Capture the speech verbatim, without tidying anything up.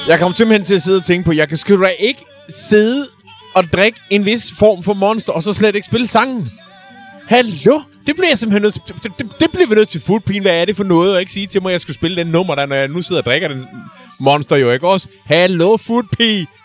Jeg kommer simpelthen til at sidde og tænke på, jeg kan sgu da ikke sidde og drikke en vis form for Monster, og så slet ikke spille sangen. Hallo? Det bliver jeg simpelthen nødt til. Det, det, det bliver vi nødt til Foodpien. Hvad er det for noget? Og ikke sige til mig, at jeg skulle spille den nummer, der når jeg nu sidder og drikker den Monster jo, ikke også? Hallo, Foodpien!